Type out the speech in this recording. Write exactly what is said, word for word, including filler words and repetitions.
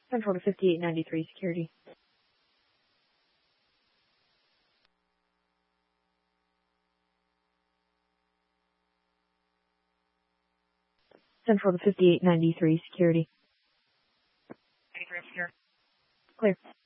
Central to fifty-eight ninety-three, security. Central to fifty-eight ninety-three, security. ninety-three, I'm secure. Clear.